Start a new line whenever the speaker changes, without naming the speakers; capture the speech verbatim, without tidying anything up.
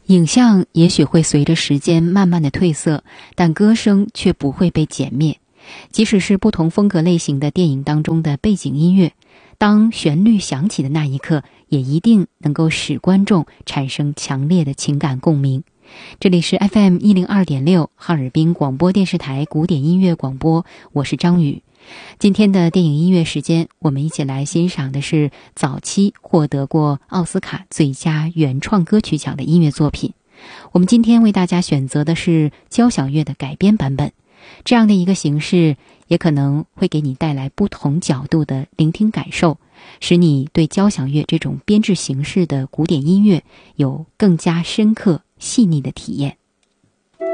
影像也许会随着时间慢慢的褪色，但歌声却不会被减灭。即使是不同风格类型的电影当中的背景音乐，当旋律响起的那一刻，也一定能够使观众产生强烈的情感共鸣。这里是 F M 一零二点六 哈尔滨广播电视台古典音乐广播，我是张宇。今天的电影音乐时间，我们一起来欣赏的是早期获得过奥斯卡最佳原创歌曲奖的音乐作品。我们今天为大家选择的是交响乐的改编版本，这样的一个形式也可能会给你带来不同角度的聆听感受，使你对交响乐这种编制形式的古典音乐有更加深刻细腻的体验。